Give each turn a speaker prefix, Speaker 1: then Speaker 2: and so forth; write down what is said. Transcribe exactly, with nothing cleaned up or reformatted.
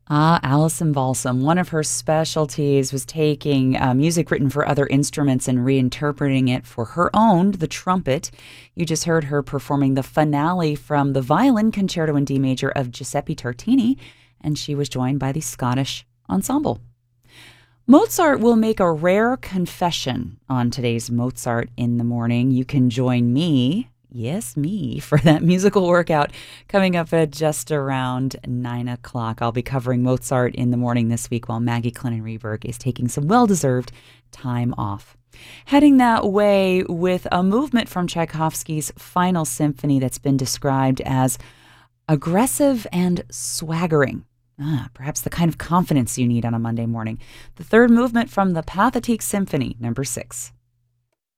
Speaker 1: Ah, Alison Balsam. One of her specialties was taking uh, music written for other instruments and reinterpreting it for her own, the trumpet. You just heard her performing the finale from the Violin Concerto in D major of Giuseppe Tartini, and she was joined by the Scottish Ensemble. Mozart will make a rare confession on today's Mozart in the Morning. You can join me, yes, me, for that musical workout coming up at just around nine o'clock. I'll be covering Mozart in the Morning this week while Maggie Clennon Reberg is taking some well-deserved time off. Heading that way with a movement from Tchaikovsky's Final Symphony that's been described as aggressive and swaggering. Ah, perhaps the kind of confidence you need on a Monday morning. The third movement from the Pathetique Symphony, number six.